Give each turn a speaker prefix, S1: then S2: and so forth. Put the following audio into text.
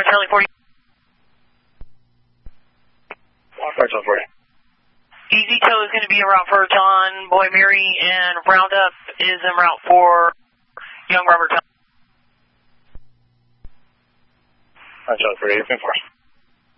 S1: Charlie 40.
S2: Charlie 40.
S1: Easy Tow is going to be en route for John Boy Mary, and Roundup is en route for Young Robert John.
S2: Charlie 40, 8 force.